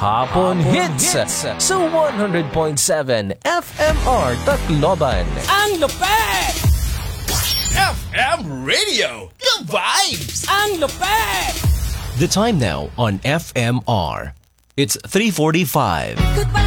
Hapon Hits sa 100.7 FMR Tacloban. Ang lupet! FM Radio, the vibes! Ang lupet! The time now on FMR. It's 3:45.